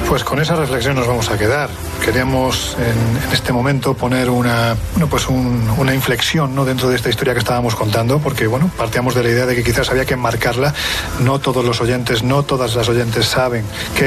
Pues con esa reflexión nos vamos a quedar. Queríamos en este momento poner una inflexión, ¿no?, dentro de esta historia que estábamos contando, porque bueno, partíamos de la idea de que quizás había que enmarcarla. No todos los oyentes, no todas las oyentes saben qué